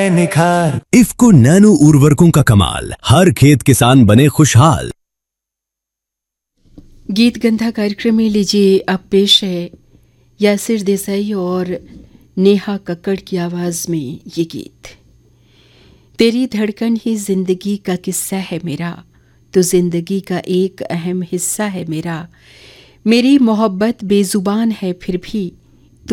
आए निखार। इफ्को नैनो उर्वरकों का कमाल, हर खेत किसान बने खुशहाल। गीत गंधा कार्यक्रम में लीजिए अब पेश है यासिर देसाई और नेहा कक्कड़ की आवाज में ये गीत। तेरी धड़कन ही जिंदगी का किस्सा है मेरा, तो जिंदगी का एक अहम हिस्सा है मेरा। मेरी मोहब्बत बेजुबान है फिर भी